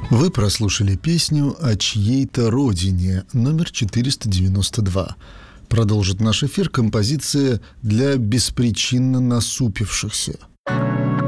Вы прослушали песню «О чьей-то родине» номер 492. Продолжит наш эфир композиция «Для беспричинно насупившихся».